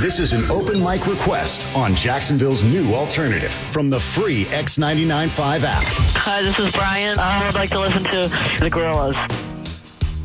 This is an open mic request on Jacksonville's new alternative from the free X99.5 app. Hi, this is Brian. I would like to listen to the Gorillaz.